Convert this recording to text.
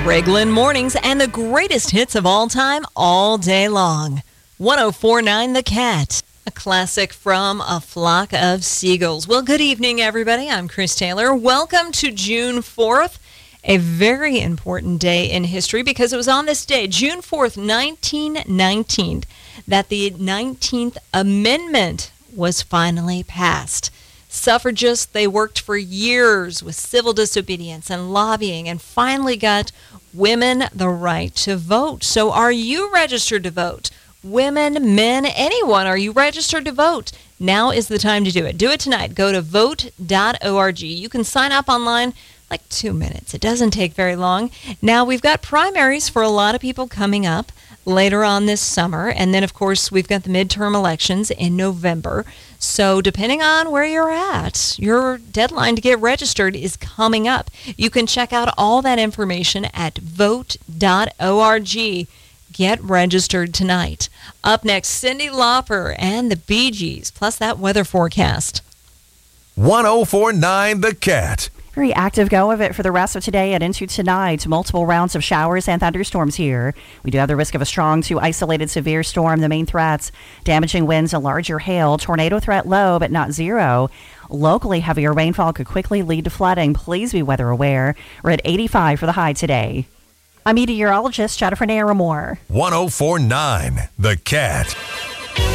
Reglan Mornings and the greatest hits of all time all day long. 104.9 The Cat, a classic from A Flock of Seagulls. Well, good evening, everybody. I'm Chris Taylor. Welcome to June 4th, a very important day in history because it was on this day, June 4th, 1919, that the 19th Amendment was finally passed. Suffragists, they worked for years with civil disobedience and lobbying and finally got women the right to vote. So are you registered to vote? Women, men, anyone, are you registered to vote? Now is the time to do it. Do it tonight. Go to vote.org. You can sign up online like 2 minutes. It doesn't take very long. Now we've got primaries for a lot of people coming up later on this summer. And then, of course, we've got the midterm elections in November. So depending on where you're at, your deadline to get registered is coming up. You can check out all that information at vote.org. Get registered tonight. Up next, Cyndi Lauper and the Bee Gees, plus that weather forecast. 104.9 The Cat. Very active go of it for the rest of today and into tonight. Multiple rounds of showers and thunderstorms here. We do have the risk of a strong to isolated severe storm. The main threats, damaging winds and larger hail. Tornado threat low, but not zero. Locally, heavier rainfall could quickly lead to flooding. Please be weather aware. We're at 85 for the high today. I'm meteorologist Jennifer Naramore. 104.9 The Cat.